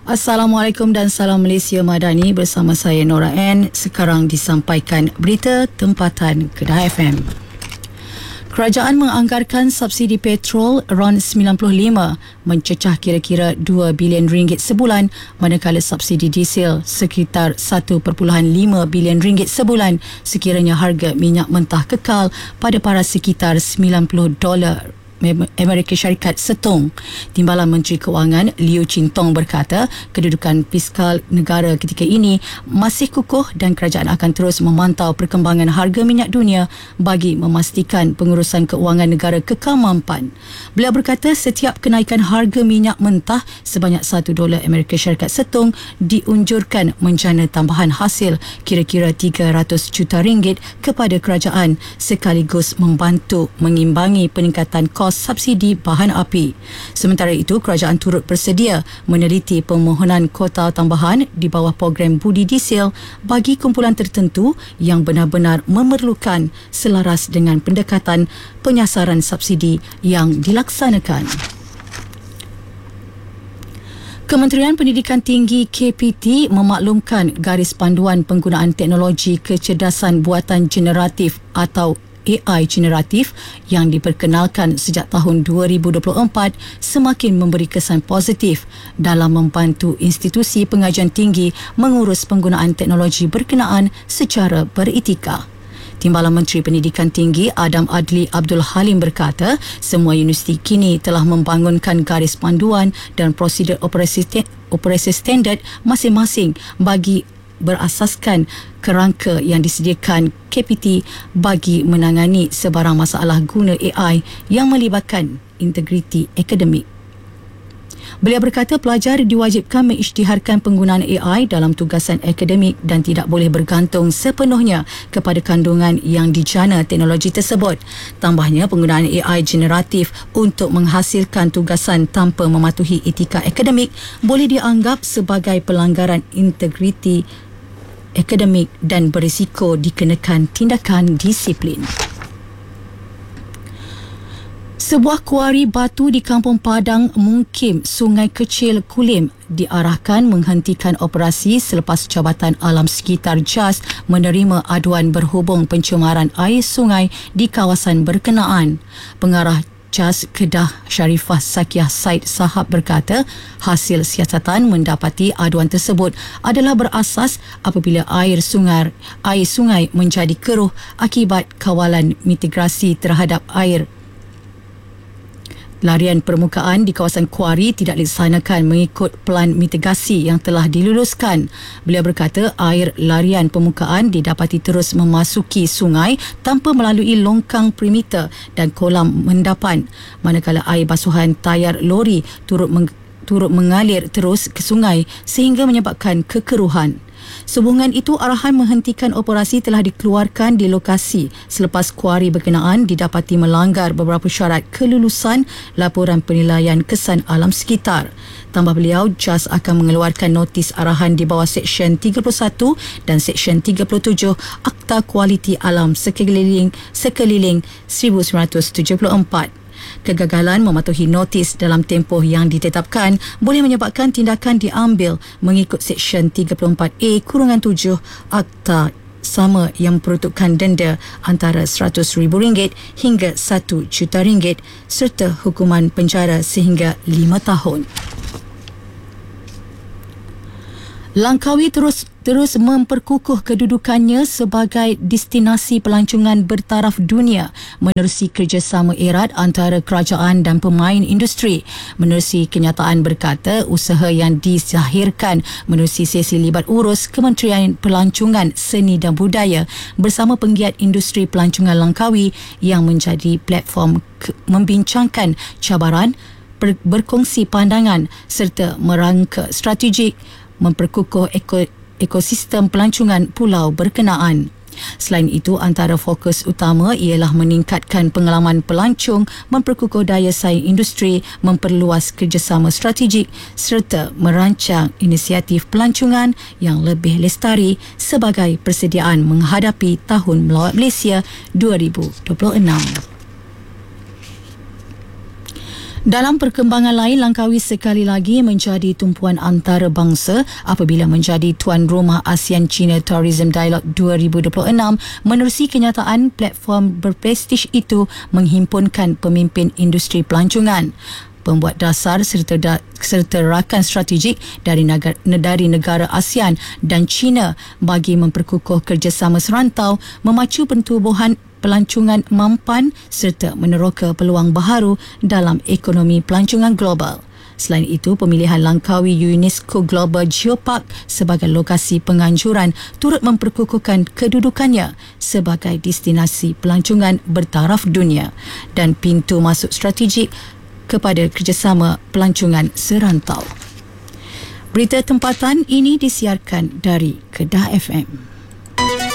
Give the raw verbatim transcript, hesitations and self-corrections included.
Assalamualaikum dan salam Malaysia Madani, bersama saya Nora N. Sekarang disampaikan berita tempatan Kedah F M. Kerajaan menganggarkan subsidi petrol R O N sembilan puluh lima mencecah kira-kira dua bilion ringgit sebulan, manakala subsidi diesel sekitar satu perpuluhan lima bilion ringgit sebulan sekiranya harga minyak mentah kekal pada paras sekitar sembilan puluh dolar Amerika Syarikat setung. Timbalan Menteri Kewangan Liu Chin Tong berkata kedudukan fiskal negara ketika ini masih kukuh dan kerajaan akan terus memantau perkembangan harga minyak dunia bagi memastikan pengurusan keuangan negara kekal mampan. Beliau berkata setiap kenaikan harga minyak mentah sebanyak satu dolar Amerika Syarikat setung diunjurkan menjana tambahan hasil kira-kira tiga ratus juta ringgit kepada kerajaan sekaligus membantu mengimbangi peningkatan kos subsidi bahan api. Sementara itu, kerajaan turut bersedia meneliti permohonan kota tambahan di bawah program budi diesel bagi kumpulan tertentu yang benar-benar memerlukan selaras dengan pendekatan penyasaran subsidi yang dilaksanakan. Kementerian Pendidikan Tinggi K P T memaklumkan garis panduan penggunaan teknologi kecerdasan buatan generatif atau A I generatif yang diperkenalkan sejak tahun dua ribu dua puluh empat semakin memberi kesan positif dalam membantu institusi pengajian tinggi mengurus penggunaan teknologi berkenaan secara beretika. Timbalan Menteri Pendidikan Tinggi Adam Adli Abdul Halim berkata semua universiti kini telah membangunkan garis panduan dan prosedur operasi, operasi standard masing-masing bagi berasaskan kerangka yang disediakan K P T bagi menangani sebarang masalah guna A I yang melibatkan integriti akademik. Beliau berkata pelajar diwajibkan mengisytiharkan penggunaan A I dalam tugasan akademik dan tidak boleh bergantung sepenuhnya kepada kandungan yang dijana teknologi tersebut. Tambahnya, penggunaan A I generatif untuk menghasilkan tugasan tanpa mematuhi etika akademik boleh dianggap sebagai pelanggaran integriti akademik dan berisiko dikenakan tindakan disiplin. Sebuah kuari batu di Kampung Padang Mungkim, Sungai Kecil Kulim diarahkan menghentikan operasi selepas Jabatan Alam Sekitar J A S menerima aduan berhubung pencemaran air sungai di kawasan berkenaan. Pengarah J A S Kedah Sharifah Sakiah Said Sahab berkata hasil siasatan mendapati aduan tersebut adalah berasas apabila air sungai air sungai menjadi keruh akibat kawalan mitigasi terhadap air larian permukaan di kawasan kuari tidak dilaksanakan mengikut pelan mitigasi yang telah diluluskan. Beliau berkata air larian permukaan didapati terus memasuki sungai tanpa melalui longkang perimeter dan kolam mendapan, manakala air basuhan tayar lori turut meng- turut mengalir terus ke sungai sehingga menyebabkan kekeruhan. Sehubungan itu, arahan menghentikan operasi telah dikeluarkan di lokasi selepas kuari berkenaan didapati melanggar beberapa syarat kelulusan laporan penilaian kesan alam sekitar. Tambah beliau, J A S akan mengeluarkan notis arahan di bawah Seksyen tiga puluh satu dan Seksyen tiga puluh tujuh Akta Kualiti Alam Sekeliling Sekeliling seribu sembilan ratus tujuh puluh empat. Kegagalan mematuhi notis dalam tempoh yang ditetapkan boleh menyebabkan tindakan diambil mengikut Seksyen tiga puluh empat A kurungan tujuh Akta sama yang memperuntukkan denda antara seratus ribu ringgit hingga satu juta ringgit serta hukuman penjara sehingga lima tahun. Langkawi terus terus memperkukuh kedudukannya sebagai destinasi pelancongan bertaraf dunia menerusi kerjasama erat antara kerajaan dan pemain industri. Menerusi kenyataan berkata usaha yang dizahirkan menerusi sesi libat urus Kementerian Pelancongan, Seni dan Budaya bersama penggiat industri pelancongan Langkawi yang menjadi platform ke- membincangkan cabaran, ber- berkongsi pandangan serta merangka strategik memperkukuh eko, ekosistem pelancongan pulau berkenaan. Selain itu, antara fokus utama ialah meningkatkan pengalaman pelancong, memperkukuh daya saing industri, memperluas kerjasama strategik serta merancang inisiatif pelancongan yang lebih lestari sebagai persediaan menghadapi Tahun Melawat Malaysia dua ribu dua puluh enam. Dalam perkembangan lain, Langkawi sekali lagi menjadi tumpuan antarabangsa apabila menjadi tuan rumah ASEAN China Tourism Dialogue dua ribu dua puluh enam menerusi kenyataan platform berprestij itu menghimpunkan pemimpin industri pelancongan, pembuat dasar serta da, serta rakan strategik dari negara, dari negara ASEAN dan China bagi memperkukuh kerjasama serantau, memacu pertumbuhan pelancongan mampan serta meneroka peluang baharu dalam ekonomi pelancongan global. Selain itu, pemilihan Langkawi UNESCO Global Geopark sebagai lokasi penganjuran turut memperkukuhkan kedudukannya sebagai destinasi pelancongan bertaraf dunia dan pintu masuk strategik kepada kerjasama pelancongan serantau. Berita tempatan ini disiarkan dari Kedah F M.